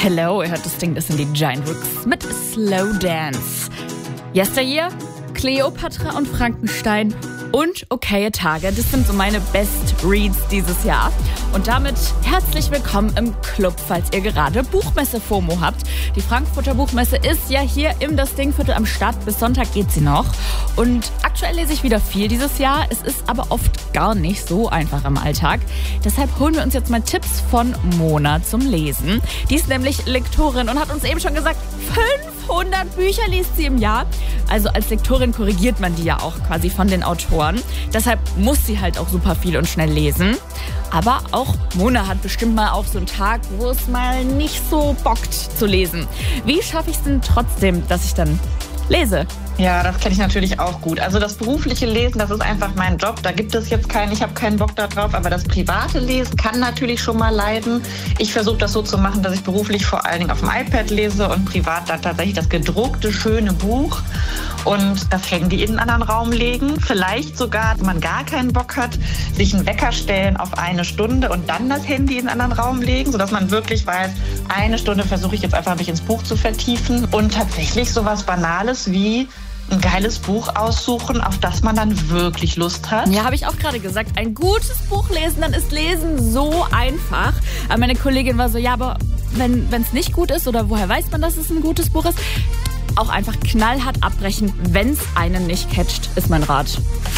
Hello, ihr hört das Ding, das sind die Giant Rooks mit Slow Dance. Yesteryear, Cleopatra und Frankenstein und Okaye Tage. Das sind so meine Best Reads dieses Jahr. Und damit herzlich willkommen im Club, falls ihr gerade Buchmesse-FOMO habt. Die Frankfurter Buchmesse ist ja hier im Das Ding-Viertel am Start. Bis Sonntag geht sie noch. Und aktuell lese ich wieder viel dieses Jahr. Es ist aber oft gar nicht so einfach im Alltag. Deshalb holen wir uns jetzt mal Tipps von Mona zum Lesen. Die ist nämlich Lektorin und hat uns eben schon gesagt, 500 Bücher liest sie im Jahr. Also als Lektorin korrigiert man die ja auch quasi von den Autoren. Deshalb muss sie halt auch super viel und schnell lesen. Aber auch Mona hat bestimmt mal auch so einen Tag, wo es mal nicht so bockt zu lesen. Wie schaffe ich es denn trotzdem, dass ich dann lese? Ja, das kenne ich natürlich auch gut. Also das berufliche Lesen, das ist einfach mein Job. Da gibt es jetzt ich habe keinen Bock da drauf. Aber das private Lesen kann natürlich schon mal leiden. Ich versuche das so zu machen, dass ich beruflich vor allen Dingen auf dem iPad lese und privat dann tatsächlich das gedruckte, schöne Buch und das Handy in einen anderen Raum legen. Vielleicht sogar, wenn man gar keinen Bock hat, sich einen Wecker stellen auf 1 Stunde und dann das Handy in einen anderen Raum legen, sodass man wirklich weiß, 1 Stunde versuche ich jetzt einfach mich ins Buch zu vertiefen und tatsächlich sowas Banales wie ein geiles Buch aussuchen, auf das man dann wirklich Lust hat. Ja, habe ich auch gerade gesagt. Ein gutes Buch lesen, dann ist Lesen so einfach. Aber meine Kollegin war so, ja, aber wenn es nicht gut ist oder woher weiß man, dass es ein gutes Buch ist? Auch einfach knallhart abbrechen, wenn es einen nicht catcht, ist mein Rat.